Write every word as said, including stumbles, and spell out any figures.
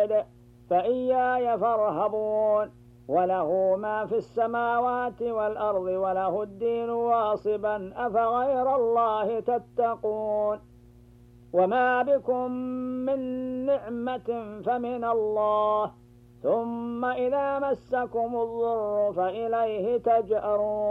واحد فإياي فارهبون. وله ما في السماوات والأرض وله الدين واصبا أفغير الله تتقون. وما بكم من نعمة فمن الله ثم إذا مسكم الضر فإليه تجأرون.